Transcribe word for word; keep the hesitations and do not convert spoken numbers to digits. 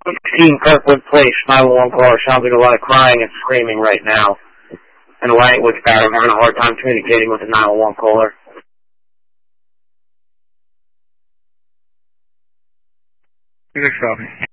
sixteen Kirkwood Place, nine one one caller. Sounds like a lot of crying and screaming right now. And the language barrier. I'm having a hard time communicating with the nine one one caller. Good, Shelby.